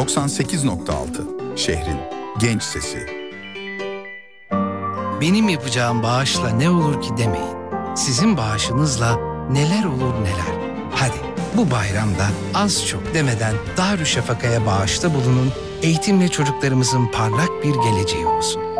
98.6 şehrin genç sesi. Benim yapacağım bağışla ne olur ki demeyin. Sizin bağışınızla neler olur neler. Hadi bu bayramda az çok demeden Darüşşafaka'ya bağışta bulunun, eğitimle çocuklarımızın parlak bir geleceği olsun.